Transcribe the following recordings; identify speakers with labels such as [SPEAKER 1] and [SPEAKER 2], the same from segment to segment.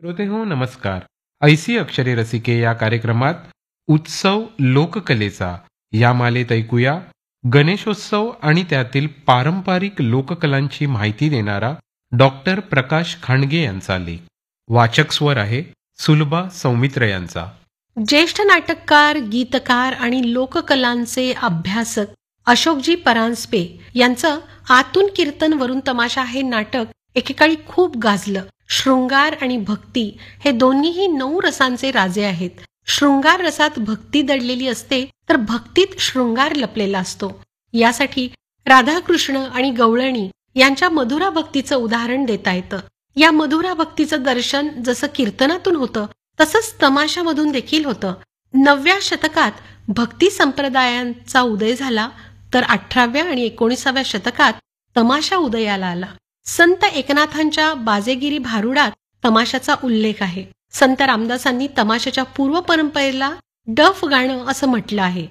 [SPEAKER 1] श्रोते हो नमस्कार. ऐसी अक्षरे रसिके या कार्यक्रमात उत्सव लोककलेचा या मालेत ऐकूया गणेशोत्सव आणि त्यातील पारंपरिक लोककलांची माहिती देणारा डॉक्टर प्रकाश खांडगे यांचा लेख. वाचक स्वर आहे सुलभा सौमित्र यांचा.
[SPEAKER 2] ज्येष्ठ नाटककार, गीतकार आणि लोककलांचे अभ्यासक अशोकजी परांजपे यांचं आतून कीर्तन वरून तमाशा हे नाटक एकेकाळी खूप गाजलं. शृंगार आणि भक्ती हे दोन्हीही 9 रसांचे राजे आहेत. शृंगार रसात भक्ती दडलेली असते तर भक्तीत शृंगार लपलेला असतो. यासाठी राधाकृष्ण आणि गवळणी यांच्या मधुरा भक्तीचं उदाहरण देता येतं. या मधुरा भक्तीचं दर्शन जसं कीर्तनातून होतं तसंच तमाशामधून देखील होतं. 9व्या शतकात भक्ती संप्रदायांचा उदय झाला तर 18व्या आणि 19व्या शतकात तमाशा उदयाला आला. संत एकनाथांच्या बाजेगिरी भारुडात तमाशाचा उल्लेख आहे. संत रामदासांनी तमाशाच्या पूर्व परंपरेला डफ गाणं असं म्हटलं आहे.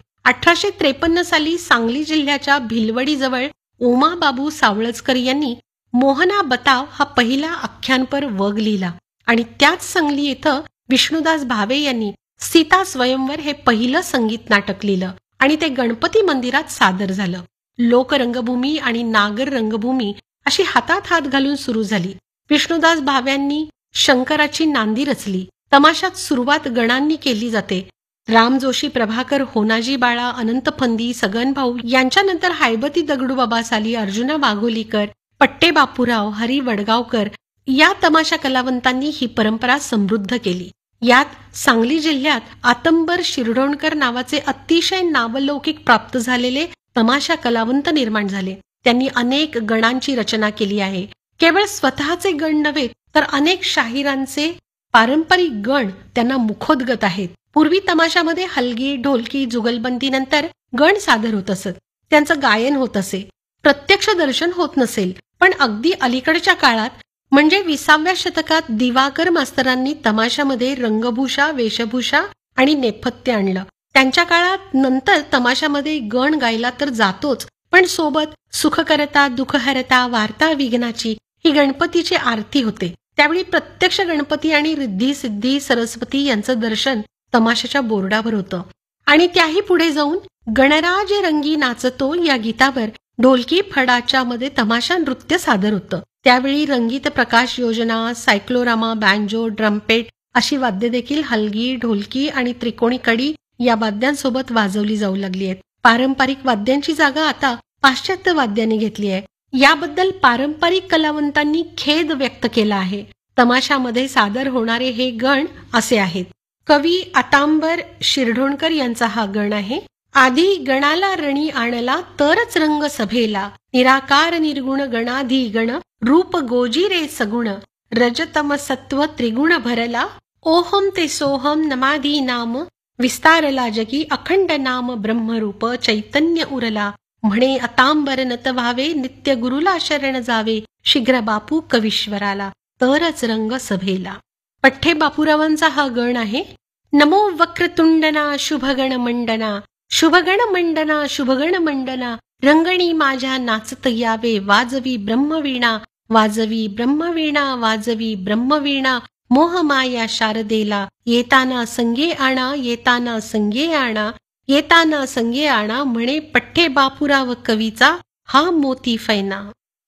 [SPEAKER 2] 1853 साली सांगली जिल्ह्याच्या भिलवडीजवळ ओमाबाबू सावळजकर यांनी मोहना बताव हा पहिला आख्यानपर वग लिहिला आणि त्याच सांगली इथं विष्णुदास भावे यांनी सीता स्वयंवर हे पहिलं संगीत नाटक लिहिलं आणि ते गणपती मंदिरात सादर झालं. लोकरंगभूमी आणि नागर रंगभूमी अशी हातात हात घालून सुरू झाली. विष्णुदास भाव्यांनी शंकराची नांदी रचली. तमाशात सुरुवात गणांनी केली जाते. राम जोशी, प्रभाकर, होनाजी बाळा, अनंत फंदी, सगन भाऊ यांच्यानंतर हायबती दगडूबाबा साली, अर्जुना वाघोलीकर, पट्टे बापूराव, हरी वडगावकर या तमाशा कलावंतांनी ही परंपरा समृद्ध केली. यात सांगली जिल्ह्यात आतंबर शिरढोणकर नावाचे अतिशय नावलौकिक प्राप्त झालेले तमाशा कलावंत निर्माण झाले. त्यांनी अनेक गणांची रचना केली आहे. केवळ स्वतःचे गण नव्हे तर अनेक शाहिरांचे पारंपरिक गण त्यांना मुखोद्गत आहेत. पूर्वी तमाशामध्ये हलगी, ढोलकी, जुगलबंदी नंतर गण सादर होत असत. त्यांचं गायन होत असे. प्रत्यक्ष दर्शन होत नसेल, पण अगदी अलीकडच्या काळात म्हणजे 20व्या शतकात दिवाकर मास्तरांनी तमाशामध्ये रंगभूषा, वेशभूषा आणि नेपथ्य आणलं. त्यांच्या काळात नंतर तमाशामध्ये गण गायला तर जातोच, पण सोबत सुखकरता, दुःखहरता, वार्ता विघ्नाची ही गणपतीची आरती होते. त्यावेळी प्रत्यक्ष गणपती आणि रिद्धी सिद्धी सरस्वती यांचं दर्शन तमाशाच्या बोर्डावर होतं. आणि त्याही पुढे जाऊन गणराज रंगी नाचतो या गीतावर ढोलकी फडाच्या मध्ये तमाशा नृत्य सादर होतं. त्यावेळी रंगीत प्रकाश योजना, सायक्लोरामा, बँजो, ड्रम्पेट अशी वाद्य देखील हलगी, ढोलकी आणि त्रिकोणी कडी या वाद्यांसोबत वाजवली जाऊ लागली आहेत. पारंपरिक वाद्यांची जागा आता पाश्चात्य वाद्यांनी घेतली आहे. याबद्दल पारंपरिक कलावंतांनी खेद व्यक्त केला आहे. तमाशामध्ये सादर होणारे हे गण असे आहेत. कवी आतांबर शिरढोणकर यांचा हा गण आहे. आधी गणाला रणी आणला तरच रंग सभेला, निराकार निर्गुण गणाधी गण, रूप गोजी रे सगुण, रजतम सत्व त्रिगुण भरला, ओहम ते सोहम नमाधी नाम, विस्तारला जगी अखंड नाम ब्रह्मरूप चैतन्य उरला, म्हणे अतांबर नत व्हावे नित्य गुरुला शरण जावे, शीघ्र बापू कवीश्वराला, तरच रंग सभेला. पठ्ठे बापूरावांचा हा गण आहे. नमो वक्रतुंडना शुभगण मंडना, शुभगण मंडना, शुभगण मंडना, रंगणी माझ्या नाचत यावे, वाजवी ब्रह्मवीणा, वाजवी ब्रह्मवीणा, वाजवी ब्रह्मवीणा, मोहमाया शारदेला, येताना संगे आणा, येताना संगे आणा, येताना संगे आणा, म्हणे पठ्ठे बापूराव कवीचा हा मोती फैना.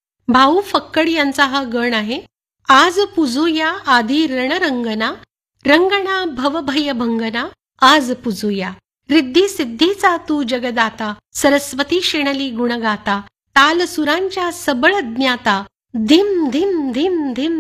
[SPEAKER 2] भाऊ फक्कड यांचा हा गण आहे. आज पुजूया आधी रणरंगना, रंगणा भवभय भंगना, आज पुजूया, रिद्धी सिद्धीचा तू जगदाता, सरस्वती शिणली गुणगाता, ताल सुरांच्या सबळ ज्ञाता, धिम धिम धिम धिम